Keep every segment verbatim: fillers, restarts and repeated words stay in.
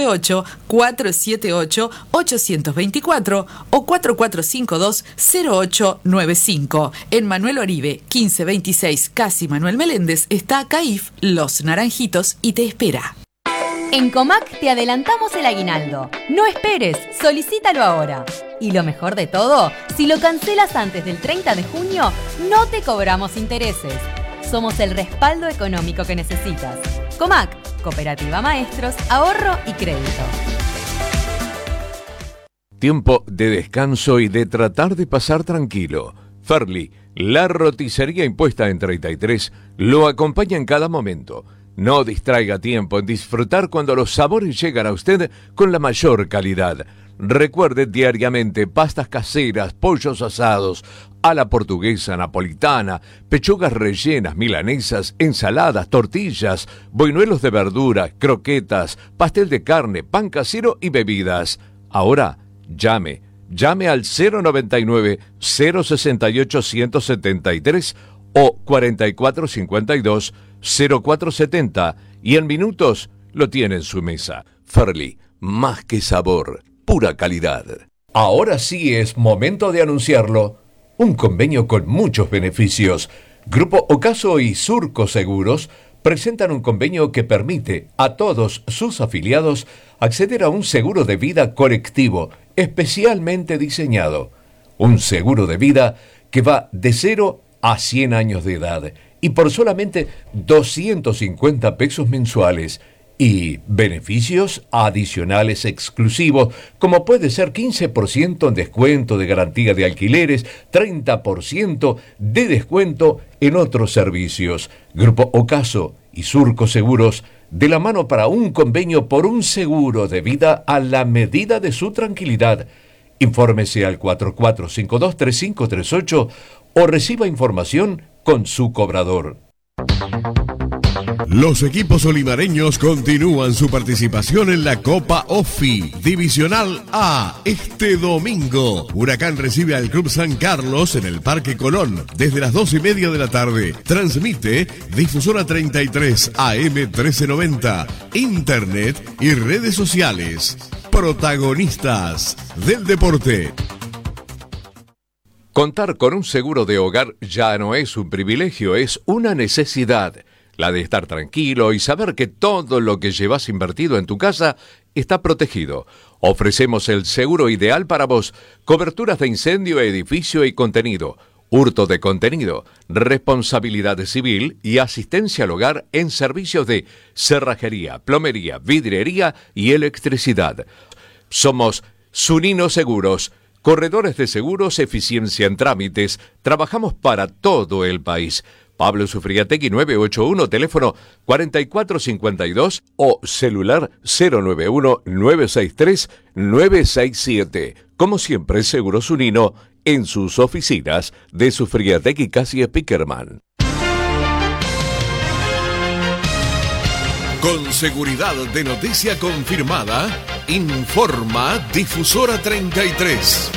ocho, cuatro siete ocho, ocho dos cuatro o cuatro cuatro cinco dos, cero ocho nueve cinco. En Manuel Oribe, quince veintiséis, casi Manuel Meléndez, está CAIF Los Naranjitos y te espera. En Comac te adelantamos el aguinaldo. No esperes, solicítalo ahora. Y lo mejor de todo, si lo cancelas antes del treinta de junio, no te cobramos intereses. Somos el respaldo económico que necesitas. Comac, Cooperativa Maestros, Ahorro y Crédito. Tiempo de descanso y de tratar de pasar tranquilo. Ferli, la roticería impuesta en treinta y tres, lo acompaña en cada momento. No distraiga tiempo en disfrutar cuando los sabores llegan a usted con la mayor calidad. Recuerde diariamente pastas caseras, pollos asados, a la portuguesa, napolitana, pechugas rellenas, milanesas, ensaladas, tortillas, buñuelos de verdura, croquetas, pastel de carne, pan casero y bebidas. Ahora, llame, llame al cero noventa y nueve, cero sesenta y ocho, ciento setenta y tres o cuarenta y cuatro cincuenta y dos, cero cuatro setenta y en minutos lo tiene en su mesa. Ferli, más que sabor, pura calidad. Ahora sí es momento de anunciarlo. Un convenio con muchos beneficios. Grupo Ocaso y Surco Seguros presentan un convenio que permite a todos sus afiliados acceder a un seguro de vida colectivo especialmente diseñado. Un seguro de vida que va de cero a cien años de edad y por solamente doscientos cincuenta pesos mensuales. Y beneficios adicionales exclusivos, como puede ser quince por ciento en descuento de garantía de alquileres, treinta por ciento de descuento en otros servicios. Grupo Ocaso y Surco Seguros, de la mano para un convenio por un seguro de vida a la medida de su tranquilidad. Infórmese al cuatro cuatro cinco dos, tres cinco tres ocho o reciba información con su cobrador. Los equipos olimareños continúan su participación en la Copa OFI Divisional A este domingo. Huracán recibe al Club San Carlos en el Parque Colón desde las dos y media de la tarde. Transmite Difusora treinta y tres A M trece noventa, Internet y redes sociales. Protagonistas del deporte. Contar con un seguro de hogar ya no es un privilegio, es una necesidad. La de estar tranquilo y saber que todo lo que llevas invertido en tu casa está protegido. Ofrecemos el seguro ideal para vos. Coberturas de incendio, edificio y contenido. Hurto de contenido. Responsabilidad civil y asistencia al hogar en servicios de cerrajería, plomería, vidriería y electricidad. Somos Zunino Seguros. Corredores de seguros, eficiencia en trámites. Trabajamos para todo el país. Pablo Sufriategui nueve ocho uno, teléfono cuarenta y cuatro cincuenta y dos o celular cero nueve uno, nueve seis tres, nueve seis siete. Como siempre, Seguros Unino en sus oficinas de Sufriategui Casi Spickerman. Con seguridad de noticia confirmada, informa Difusora treinta y tres.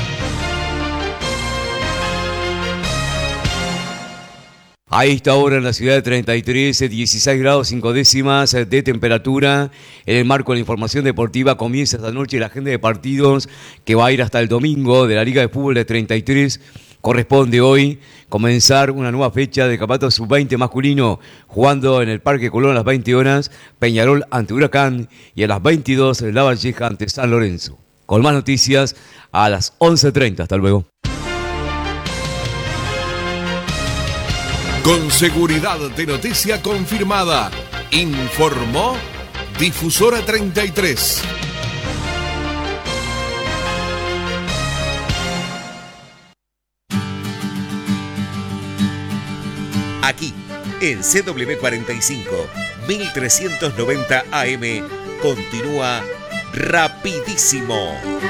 A esta hora en la ciudad de treinta y tres, dieciséis grados cinco décimas de temperatura. En el marco de la información deportiva comienza esta noche la agenda de partidos que va a ir hasta el domingo de la Liga de Fútbol de treinta y tres. Corresponde hoy comenzar una nueva fecha de campeonato sub veinte masculino, jugando en el Parque Colón a las veinte horas, Peñarol ante Huracán y a las veintidós La Valleja ante San Lorenzo. Con más noticias a las once treinta. Hasta luego. Con seguridad de noticia confirmada, informó Difusora treinta y tres. Aquí, en C W cuarenta y cinco, mil trescientos noventa A M, continúa Rapidísimo.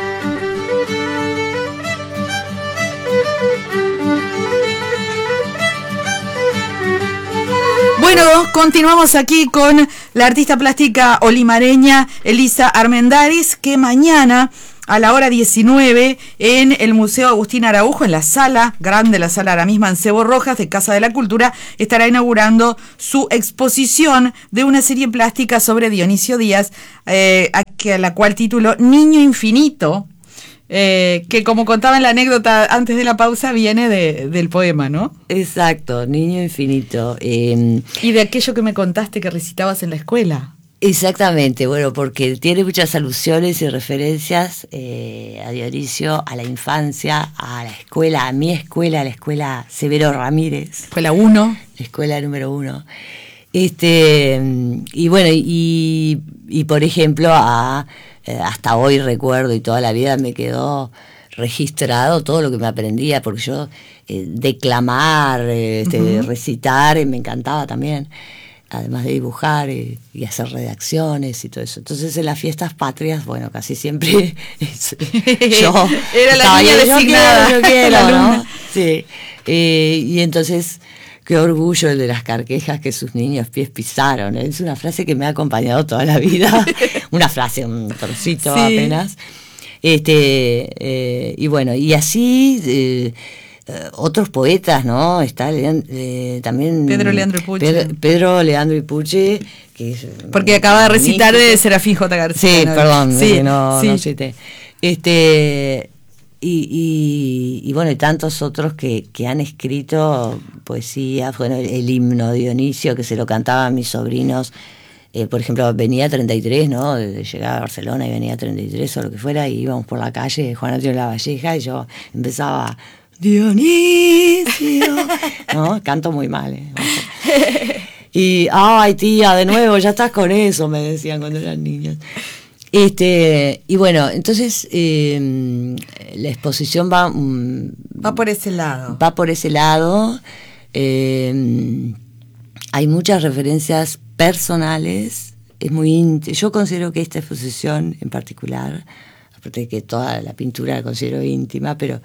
Bueno, continuamos aquí con la artista plástica olimareña Elisa Armendáriz, que mañana a la hora diecinueve en el Museo Agustín Araujo, en la sala grande, la sala ahora misma en Cebo Rojas de Casa de la Cultura, estará inaugurando su exposición de una serie plástica sobre Dionisio Díaz, eh, que a la cual título Niño Infinito, eh, que como contaba en la anécdota antes de la pausa, viene de, del poema, ¿no? Exacto, Niño Infinito. Eh, y de aquello que me contaste que recitabas en la escuela. Exactamente, bueno, porque tiene muchas alusiones y referencias eh, a Dionisio, a la infancia, a la escuela, a mi escuela, a la escuela Severo Ramírez. Escuela uno. La escuela número uno. Este, y bueno, y, y por ejemplo, a, eh, hasta hoy recuerdo y toda la vida me quedó registrado todo lo que me aprendía, porque yo eh, declamar, eh, este, uh-huh. recitar, eh, me encantaba también. Además de dibujar y, y hacer redacciones y todo eso. Entonces en las fiestas patrias, bueno, casi siempre yo era la niña designada, yo quiero, yo quiero, ¿no? Sí. Eh, y entonces, qué orgullo el de las carquejas que sus niños pies pisaron. Es una frase que me ha acompañado toda la vida. Una frase, un trocito sí. apenas. Este, eh, y bueno, y así... Eh, Uh, otros poetas, ¿no? Está eh, también Pedro Leandro y Puche. Pedro, Pedro Leandro y Puche, que es porque acaba de recitar de Serafín J. García. Sí, ¿no? Perdón, sí, no, sí. no cité. Este, y, y, y bueno, y tantos otros que, que han escrito poesía, bueno, el, el himno Dionisio, que se lo cantaba a mis sobrinos. Eh, por ejemplo, venía treinta y tres, ¿no? Llegaba a Barcelona y venía treinta y tres o lo que fuera, y íbamos por la calle, Juan Antonio Lavalleja, y yo empezaba... Dionisio, no, canto muy mal, ¿eh? Y, ay tía, de nuevo, ya estás con eso, me decían cuando eran niños. Este, y bueno, entonces eh, la exposición va... Um, va por ese lado. Va por ese lado. Eh, hay muchas referencias personales, es muy íntima. Yo considero que esta exposición en particular, aparte de que toda la pintura la considero íntima, pero...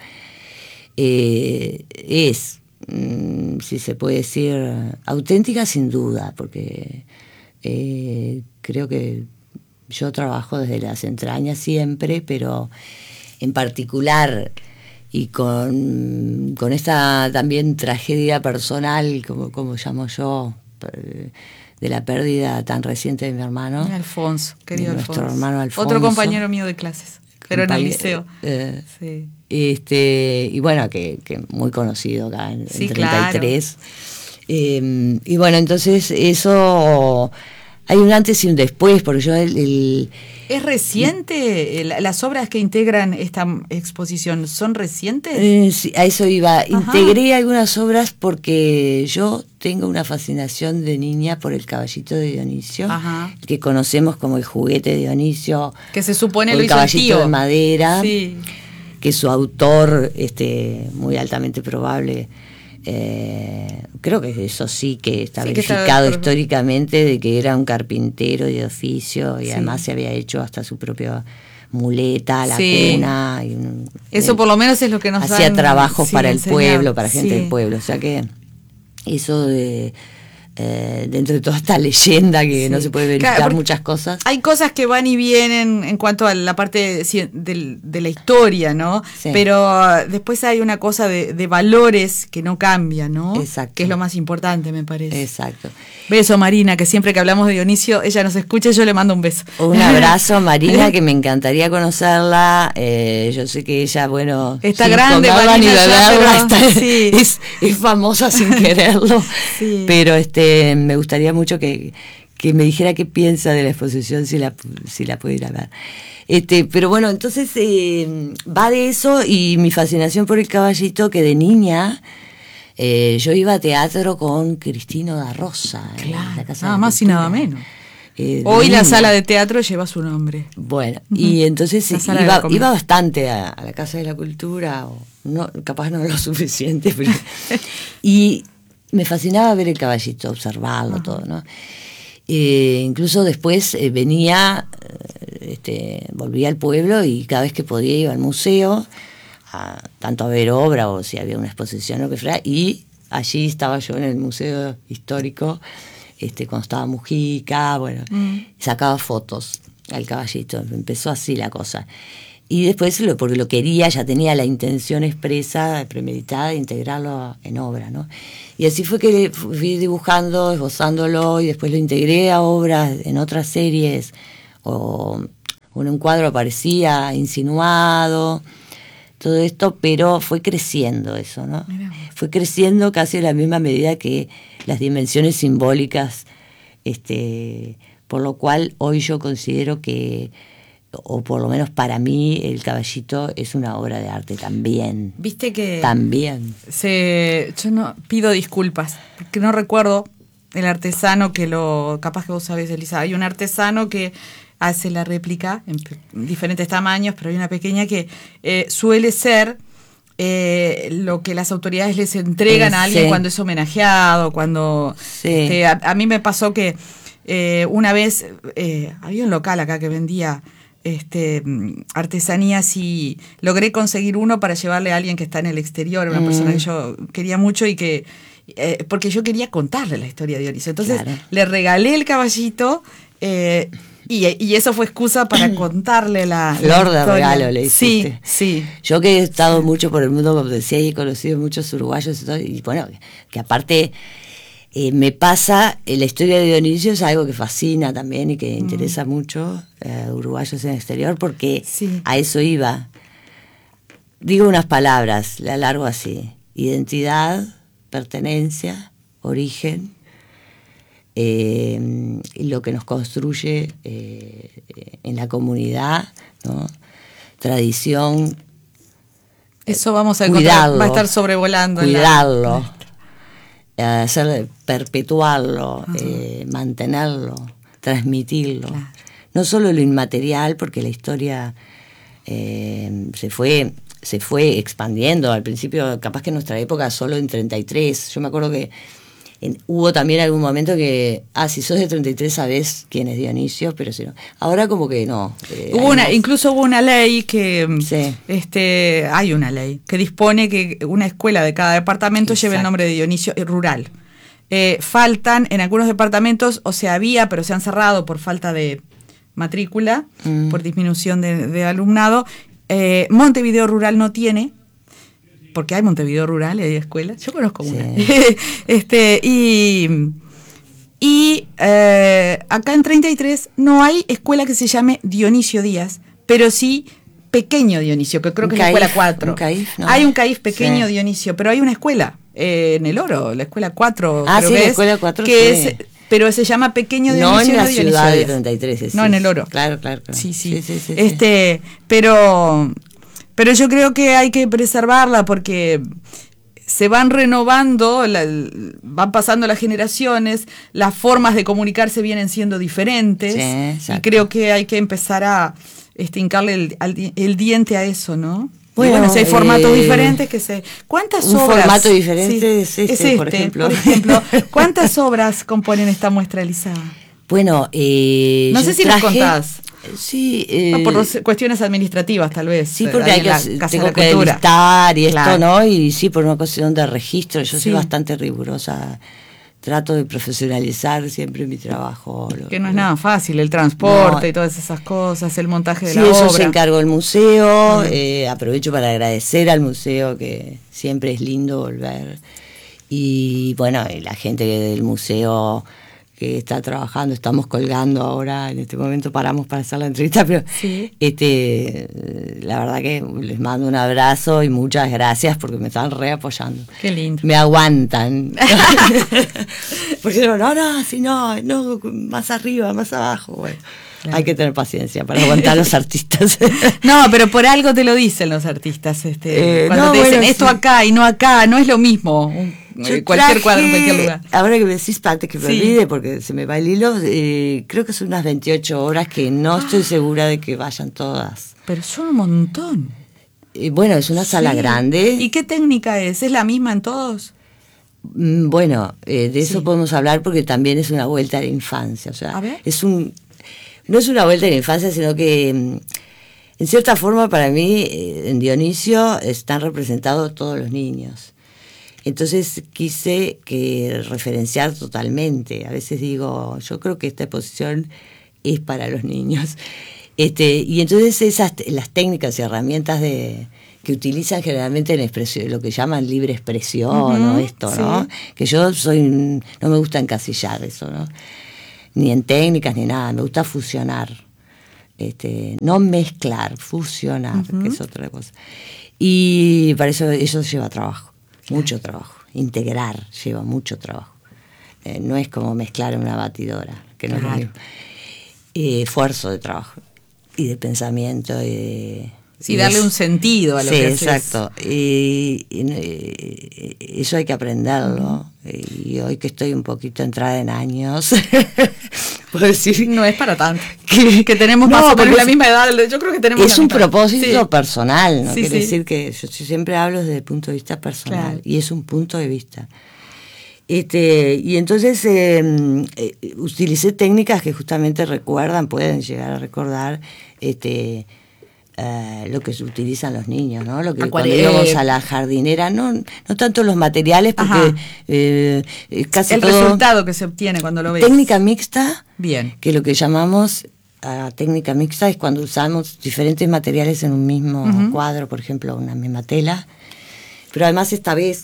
Eh, es, mm, si se puede decir, auténtica sin duda, porque eh, creo que yo trabajo desde las entrañas siempre, pero en particular y con, con esta también tragedia personal, como, como llamo yo, de la pérdida tan reciente de mi hermano. Alfonso, querido nuestro Alfonso. hermano Alfonso. Otro compañero mío de clases, pero en el liceo. Eh, sí. Este, y bueno, que, que muy conocido acá en, sí, en treinta y tres. Claro. Eh, y bueno, entonces eso, hay un antes y un después, porque yo el... el ¿Es reciente? El, ¿Las obras que integran esta exposición son recientes? Eh, sí, a eso iba. Ajá. Integré algunas obras porque yo tengo una fascinación de niña por el caballito de Dionisio, Ajá. que conocemos como el juguete de Dionisio. Que se supone lo hizo el caballito el tío. de madera. Sí. Que su autor, este, muy altamente probable, eh, creo que eso sí que está sí, verificado que está históricamente, de que era un carpintero de oficio y sí. además se había hecho hasta su propia muleta, la sí. cuna. Y un, eso él, por lo menos es lo que nos hacía han, trabajos sí, para el enseñado. pueblo, para gente sí. del pueblo. O sea que eso de... Eh, dentro de toda esta leyenda que sí. no se puede verificar claro, muchas cosas. Hay cosas que van y vienen en cuanto a la parte de, de, de la historia, ¿no? Sí. Pero uh, después hay una cosa de, de valores que no cambian, ¿no? Exacto. Que es lo más importante, me parece. Exacto. Beso, Marina, que siempre que hablamos de Dionisio, ella nos escucha y yo le mando un beso. Un abrazo, Marina, que me encantaría conocerla. Eh, yo sé que ella, bueno... Está grande, Marina, ni beberla, ya, pero, está, sí. es, es famosa sin quererlo. Sí. Pero este, me gustaría mucho que, que me dijera qué piensa de la exposición, si la, si la pudiera ver. Este, pero bueno, entonces eh, va de eso y mi fascinación por el caballito, que de niña... Eh, yo iba a teatro con Cristino da Rosa. Claro, en la casa nada de más y nada menos. Eh, Hoy la sala de teatro lleva su nombre. Bueno, uh-huh. y entonces iba, iba bastante a, a la Casa de la Cultura, o no, capaz no lo suficiente, pero y me fascinaba ver el caballito, observarlo, uh-huh. todo, ¿no? Eh, incluso después eh, venía, eh, este, volvía al pueblo y cada vez que podía iba al museo, a, tanto a ver obra o si había una exposición o lo que fuera, y allí estaba yo en el Museo Histórico, este, cuando estaba Mujica, bueno, mm. sacaba fotos al caballito, empezó así la cosa. Y después, lo, porque lo quería, ya tenía la intención expresa, premeditada, de integrarlo en obra, ¿no? Y así fue que fui dibujando, esbozándolo, y después lo integré a obras en otras series, o... Bueno, un cuadro aparecía insinuado, todo esto, pero fue creciendo eso, ¿no? Mirá. Fue creciendo casi a la misma medida que las dimensiones simbólicas, este, por lo cual hoy yo considero que, o por lo menos para mí, el caballito es una obra de arte también. Viste que... También. Se, yo no pido disculpas, porque no recuerdo el artesano que lo... Capaz que vos sabés, Elisa, hay un artesano que hace la réplica en diferentes tamaños, pero hay una pequeña que eh, suele ser eh, lo que las autoridades les entregan a alguien sí. cuando es homenajeado, cuando... Sí. Este, a, a mí me pasó que eh, una vez eh, había un local acá que vendía este artesanías y logré conseguir uno para llevarle a alguien que está en el exterior, una mm. persona que yo quería mucho y que... Eh, porque yo quería contarle la historia de Dionisio. Entonces claro. le regalé el caballito... Eh, Y, y eso fue excusa para contarle la, Flor la de regalo le hiciste. Sí, sí. Yo que he estado mucho por el mundo, como decía, y he conocido muchos uruguayos y todo, y bueno, que aparte eh, me pasa, eh, la historia de Dionisio es algo que fascina también y que mm. interesa mucho a eh, uruguayos en el exterior, porque sí. a eso iba. Digo unas palabras, le alargo así: identidad, pertenencia, origen, Eh, lo que nos construye eh, en la comunidad, ¿no? Tradición. Eso vamos a encontrar, va a estar sobrevolando. Cuidarlo, la... hacer, perpetuarlo, eh, mantenerlo, transmitirlo. Claro. No solo lo inmaterial, porque la historia eh, se fue se fue expandiendo. Al principio, capaz que en nuestra época, solo en treinta y tres. Yo me acuerdo que En, hubo también algún momento que, ah, si sos de treinta y tres sabés quién es Dionisio, pero si no, ahora como que no. Eh, hubo una, incluso hubo una ley que, sí. este, hay una ley que dispone que una escuela de cada departamento Exacto. lleve el nombre de Dionisio rural. Eh, faltan en algunos departamentos, o sea, había, pero se han cerrado por falta de matrícula, mm. por disminución de, de alumnado. Eh, Montevideo Rural no tiene, porque hay Montevideo Rural y hay escuelas. Yo conozco sí. una. este, y y eh, acá en treinta y tres no hay escuela que se llame Dionisio Díaz, pero sí Pequeño Dionisio, que creo un que caif, es la escuela cuatro. Un caif, ¿no? Hay un CAIF Pequeño sí. Dionisio, pero hay una escuela eh, en el Oro, la escuela cuatro. Ah, creo sí, que la es, escuela cuatro. Que sí. es, pero se llama Pequeño Dionisio. No en la Dionisio ciudad Díaz. de treinta y tres. Es, no, en el Oro. Claro, claro. claro. Sí, sí. sí, sí, sí este, sí. Pero, pero yo creo que hay que preservarla porque se van renovando, la, van pasando las generaciones, las formas de comunicarse vienen siendo diferentes, sí, y creo que hay que empezar a este, hincarle el, al, el diente a eso, ¿no? Bueno, bueno si hay formatos eh, diferentes que se... ¿Cuántas un obras? Un formato diferente sí, es, este, es este, por ejemplo. Por ejemplo, ¿cuántas obras componen esta muestra, Elisa? Bueno, eh, no sé si traje, las contás. Sí, eh, no, por los, cuestiones administrativas tal vez. Sí, porque hay que la, tengo que listar y claro. esto, ¿no? Y sí, por una cuestión de registro. Yo sí. soy bastante rigurosa. Trato de profesionalizar siempre mi trabajo. Que no es nada fácil, el transporte no. y todas esas cosas, el montaje de sí, la obra. Sí, eso se encargó el museo. Eh, aprovecho para agradecer al museo, que siempre es lindo volver. Y bueno, y la gente del museo que está trabajando, estamos colgando ahora, en este momento paramos para hacer la entrevista, pero sí. este la verdad que les mando un abrazo y muchas gracias porque me están re apoyando. Qué lindo. Me aguantan. Porque no, no, no, si no, no, más arriba, más abajo, bueno. Claro. Hay que tener paciencia para aguantar a los artistas. No, pero por algo te lo dicen los artistas, este, eh, cuando no, te dicen bueno, esto sí. acá y no acá, no es lo mismo. Un, Yo cualquier traje, cuadro en cualquier lugar. Ahora que me decís, antes que me sí. olvide, porque se me va el hilo, eh, creo que son unas veintiocho horas que no ah. estoy segura de que vayan todas. Pero son un montón. Eh, bueno, es una sala sí. grande. ¿Y qué técnica es? ¿Es la misma en todos? Bueno, eh, de eso sí. podemos hablar porque también es una vuelta a la infancia. O sea, a ver. es un, no es una vuelta a la infancia, sino que en cierta forma para mí en Dionisio están representados todos los niños. Entonces quise que referenciar totalmente. A veces digo, yo creo que esta exposición es para los niños. Este, y entonces esas las técnicas y herramientas de que utilizan generalmente en expresión, lo que llaman libre expresión, uh-huh, ¿no? Esto, sí. ¿no? Que yo soy, no me gusta encasillar eso, ¿no? Ni en técnicas ni nada, me gusta fusionar. este, no mezclar, fusionar, uh-huh. que es otra cosa. Y para eso eso lleva trabajo, mucho trabajo. Integrar lleva mucho trabajo. Eh, no es como mezclar en una batidora, que no claro. es lo mismo. Eh, esfuerzo de trabajo y de pensamiento y de... Sí, darle es, un sentido a lo sí, que haces. Sí, exacto. Y, y, y eso hay que aprenderlo. Uh-huh. Y hoy que estoy un poquito entrada en años, puedo decir, no es para tanto. Que, que tenemos no, más o menos la misma edad. Yo creo que tenemos es un misma. propósito sí. personal, ¿no? Sí, Quiere sí. decir que yo siempre hablo desde el punto de vista personal. Claro. Y es un punto de vista. Este, y entonces eh, eh, utilicé técnicas que justamente recuerdan, pueden llegar a recordar este Uh, lo que se utilizan los niños, ¿no? Lo que Acuare- cuando íbamos a la jardinera, no, no tanto los materiales, porque eh, casi el todo resultado que se obtiene cuando lo ves. Técnica mixta, bien, que lo que llamamos uh, técnica mixta es cuando usamos diferentes materiales en un mismo uh-huh. cuadro, por ejemplo, una misma tela. Pero además esta vez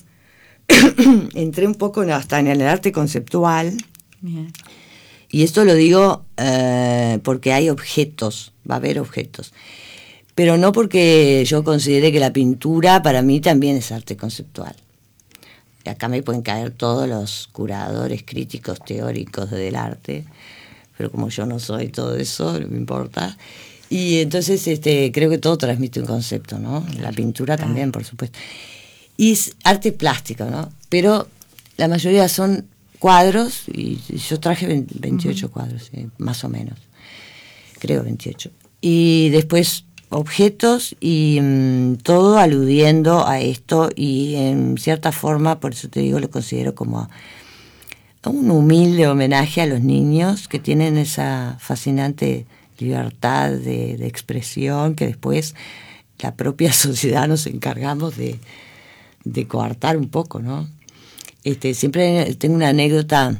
entré un poco hasta en el arte conceptual. Bien. Y esto lo digo uh, porque hay objetos, va a haber objetos. Pero no porque yo considere que la pintura para mí también es arte conceptual. Y acá me pueden caer todos los curadores, críticos, teóricos del arte, pero como yo no soy todo eso, no me importa. Y entonces este, creo que todo transmite un concepto, ¿no? La pintura también, por supuesto. Y es arte plástico, ¿no? Pero la mayoría son cuadros, y yo traje veintiocho uh-huh. cuadros, ¿sí? Más o menos. Creo veintiocho. Y después objetos y mmm, todo aludiendo a esto y en cierta forma, por eso te digo, lo considero como un humilde homenaje a los niños que tienen esa fascinante libertad de, de expresión que después la propia sociedad nos encargamos de, de coartar un poco, ¿no? Este, siempre tengo una anécdota,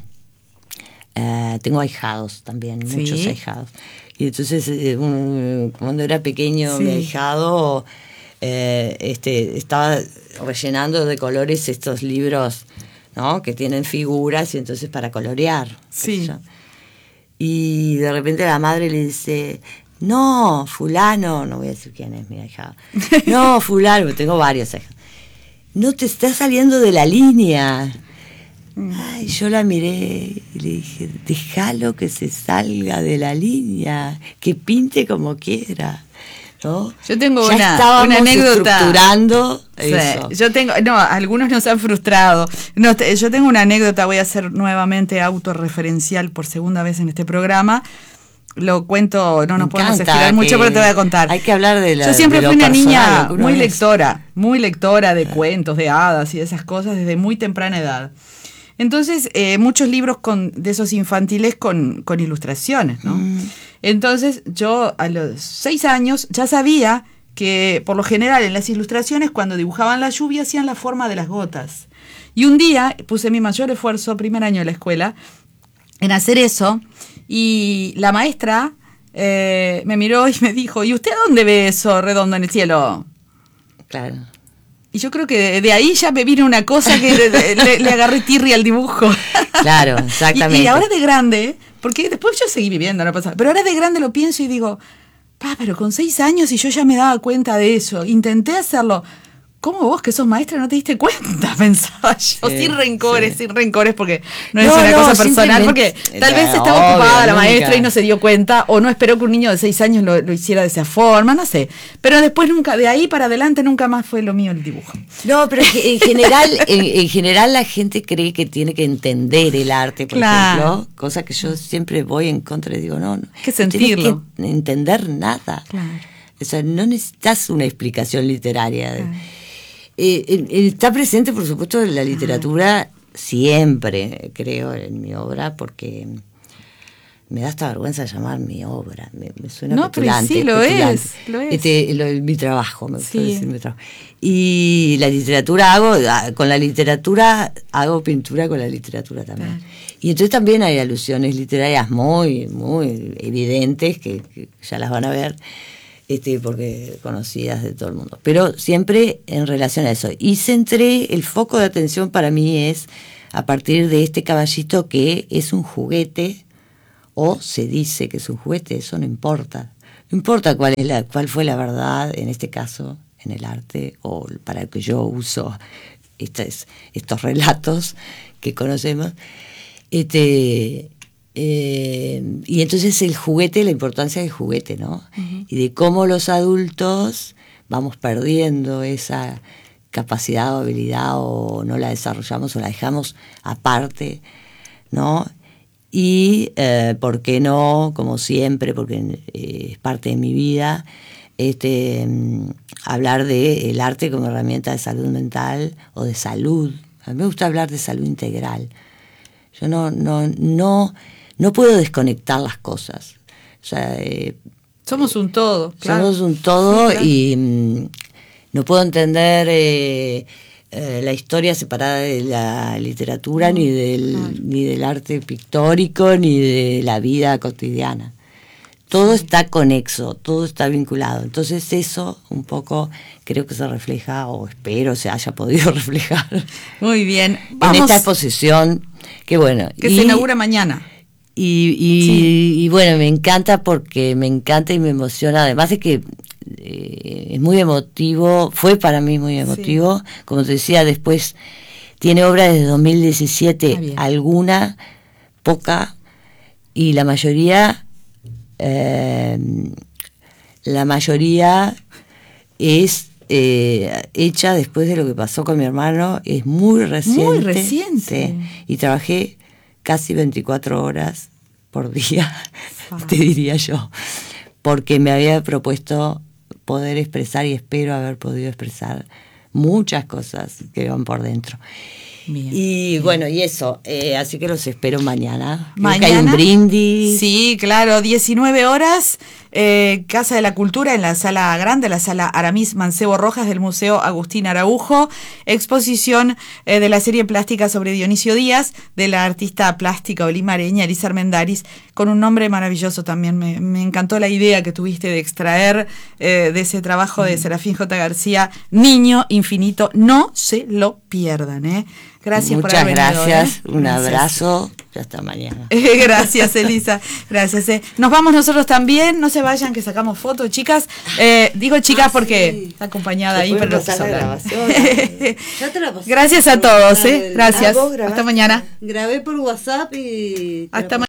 uh, tengo ahijados también, ¿sí? Muchos ahijados. Y entonces, eh, un, cuando era pequeño, sí. mi ahijado eh, este, estaba rellenando de colores estos libros, ¿no? Que tienen figuras y entonces para colorear. Sí. Y de repente la madre le dice, no, fulano, no voy a decir quién es mi ahijado, no, fulano, tengo varios ahijados, no te estás saliendo de la línea. Ay, yo la miré y le dije, déjalo que se salga de la línea, que pinte como quiera, ¿no? Yo tengo ya una, una anécdota. Estructurando sí, eso. Yo tengo, no, algunos nos han frustrado. No, te, yo tengo una anécdota, voy a hacer nuevamente autorreferencial por segunda vez en este programa. Lo cuento, no nos podemos estirar mucho, pero te voy a contar. Hay que hablar de la. Yo siempre de fui una personal, niña muy es. lectora, muy lectora de cuentos, de hadas y de esas cosas desde muy temprana edad. Entonces, eh, muchos libros con, de esos infantiles con, con ilustraciones, ¿no? Mm. Entonces, yo a los seis años ya sabía que, por lo general, en las ilustraciones, cuando dibujaban la lluvia, hacían la forma de las gotas. Y un día puse mi mayor esfuerzo, primer año de la escuela, en hacer eso, y la maestra eh, me miró y me dijo, ¿y usted dónde ve eso redondo en el cielo? Claro. Y yo creo que de, de ahí ya me vino una cosa que le, le, le agarré tirria al dibujo. Claro, exactamente. Y, y ahora de grande, porque después yo seguí viviendo, no pasa, pero ahora de grande lo pienso y digo, pa, pero con seis años y yo ya me daba cuenta de eso. Intenté hacerlo. ¿Cómo vos, que sos maestra, no te diste cuenta? Pensaba yo, sí, sin rencores, sí. sin rencores, porque no, no es una no, cosa personal, porque tal vez estaba obvio, ocupada la nunca. maestra y no se dio cuenta, o no esperó que un niño de seis años lo, lo hiciera de esa forma, no sé. Pero después nunca, de ahí para adelante nunca más fue lo mío el dibujo. No, pero en general, en, en general la gente cree que tiene que entender el arte, por claro. ejemplo, cosa que yo siempre voy en contra y digo, no, no que sentirlo. No tienes que entender nada. Claro. O sea, no necesitas una explicación literaria. Claro. Eh, está presente, por supuesto, en la literatura siempre, creo, en mi obra, porque me da hasta vergüenza llamar mi obra, me, me suena no, petulante. Pero sí, lo petulante. es, lo es. Este, lo, mi trabajo, me gusta sí. decir mi trabajo. Y la literatura hago, con la literatura hago pintura con la literatura también. Claro. Y entonces también hay alusiones literarias muy, muy evidentes, que, que ya las van a ver. Este, porque conocidas de todo el mundo, pero siempre en relación a eso. Y centré, el foco de atención para mí es a partir de este caballito que es un juguete, o se dice que es un juguete, eso no importa. No importa cuál es la, cuál fue la verdad en este caso, en el arte, o para el que yo uso estos, estos relatos que conocemos. Este, eh, y entonces el juguete, la importancia del juguete, ¿no? Uh-huh. Y de cómo los adultos vamos perdiendo esa capacidad o habilidad, o no la desarrollamos o la dejamos aparte, ¿no? Y, eh, ¿por qué no? Como siempre, porque eh, es parte de mi vida, este, um, hablar del arte como herramienta de salud mental o de salud. A mí me gusta hablar de salud integral. Yo no, no, no, no puedo desconectar las cosas. O sea, eh, somos un todo, claro. Somos un todo, sí, claro. Y um, no puedo entender... Eh, Eh, la historia separada de la literatura, no, ni del claro. ni del arte pictórico, ni de la vida cotidiana. Todo sí. está conexo, todo está vinculado. Entonces eso un poco creo que se refleja, o espero se haya podido reflejar. Muy bien. Vamos. En esta exposición, que bueno. Que y, se inaugura mañana. Y, y, sí. y bueno, me encanta porque me encanta y me emociona, además de que Eh, es muy emotivo, fue para mí muy emotivo, sí. Como te decía, después tiene obra desde dos mil diecisiete, ah, alguna, poca, y la mayoría, eh, la mayoría es eh, hecha después de lo que pasó con mi hermano, es muy reciente. Muy reciente. Sí, y trabajé casi veinticuatro horas por día, ah. te diría yo, porque me había propuesto poder expresar, y espero haber podido expresar muchas cosas que van por dentro. Bien, y bien. Bueno, y eso, eh, así que los espero mañana. Mañana hay un brindis. Sí, claro, diecinueve horas, eh, Casa de la Cultura, en la sala grande, la sala Aramis Mancebo Rojas del Museo Agustín Araujo, exposición eh, de la serie plástica sobre Dionisio Díaz, de la artista plástica olimareña Elisa Armendáriz, con un nombre maravilloso también. Me, me encantó la idea que tuviste de extraer eh, de ese trabajo de Serafín J. García, Niño Infinito. No se lo pierdan, ¿eh? Gracias Muchas por haber venido. Muchas gracias, ¿eh? Un gracias. Abrazo, y hasta mañana. Eh, gracias, Elisa, gracias. Eh. Nos vamos nosotros también, no se vayan que sacamos fotos, chicas. Eh, digo chicas ah, porque sí. Está acompañada ahí, pero no la grabación. Ya te la pasé. Gracias a todos, eh. Gracias. Hasta mañana. Grabé por WhatsApp y... Hasta mañana.